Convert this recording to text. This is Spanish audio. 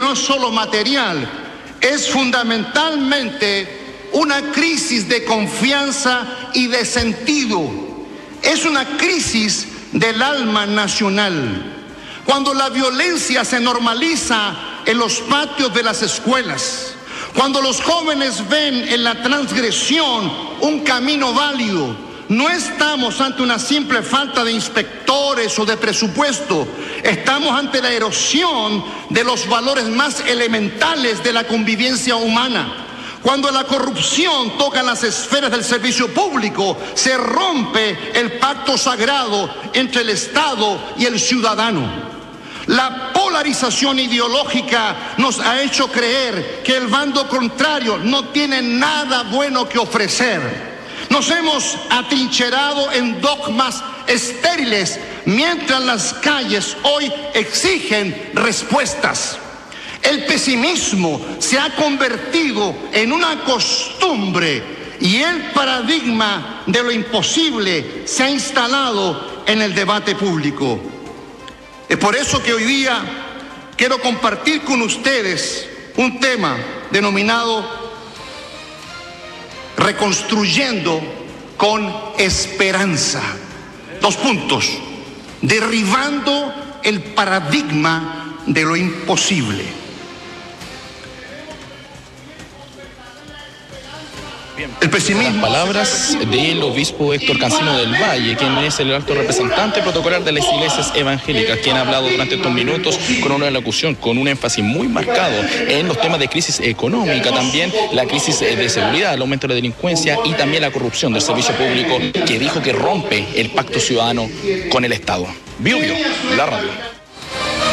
no es solo material, es fundamentalmente una crisis de confianza y de sentido. Es una crisis del alma nacional. Cuando la violencia se normaliza en los patios de las escuelas, cuando los jóvenes ven en la transgresión un camino válido, no estamos ante una simple falta de inspectores o de presupuesto, estamos ante la erosión de los valores más elementales de la convivencia humana. Cuando la corrupción toca las esferas del servicio público, se rompe el pacto sagrado entre el Estado y el ciudadano. La polarización ideológica nos ha hecho creer que el bando contrario no tiene nada bueno que ofrecer. Nos hemos atrincherado en dogmas estériles, mientras las calles hoy exigen respuestas. El pesimismo se ha convertido en una costumbre y el paradigma de lo imposible se ha instalado en el debate público. Es por eso que hoy día quiero compartir con ustedes un tema denominado Reconstruyendo con Esperanza. 2 puntos. Derribando el paradigma de lo imposible. El pesimismo. Las palabras del obispo Héctor Cancino del Valle, quien es el alto representante protocolar de las iglesias evangélicas, quien ha hablado durante estos minutos con una locución, con un énfasis muy marcado en los temas de crisis económica, también la crisis de seguridad, el aumento de la delincuencia y también la corrupción del servicio público, que dijo que rompe el pacto ciudadano con el Estado. Bio, la radio.